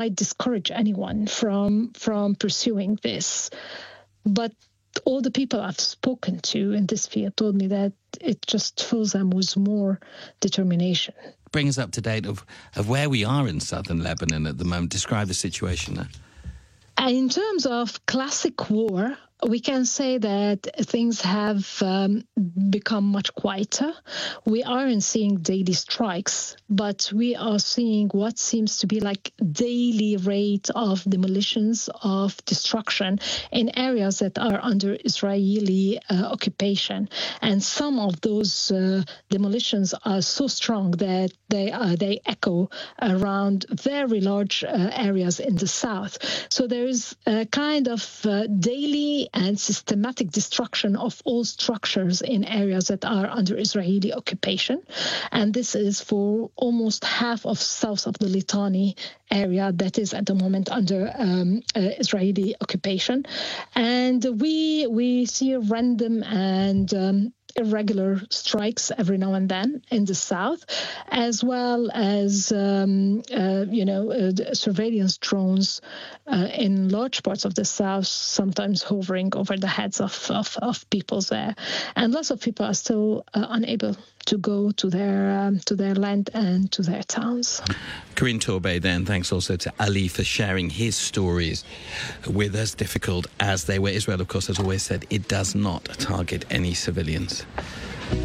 I discourage anyone from pursuing this. But all the people I've spoken to in this field told me that it just fills them with more determination. Bring us up to date of where we are in southern Lebanon at the moment. Describe the situation there. In terms of classic war, we can say that things have become much quieter. We aren't seeing daily strikes, but we are seeing what seems to be like daily rate of demolitions, of destruction in areas that are under Israeli occupation. And some of those demolitions are so strong that they echo around very large areas in the south. So there is a kind of daily and systematic destruction of all structures in areas that are under Israeli occupation. And this is for almost half of south of the Litani area that is at the moment under Israeli occupation. And we see random and irregular strikes every now and then in the south, as well as surveillance drones in large parts of the south, sometimes hovering over the heads of people there. And lots of people are still unable to go to their land and to their towns. Karine Torbay, then, thanks also to Ali for sharing his stories with us, difficult as they were. Israel, of course, has always said it does not target any civilians.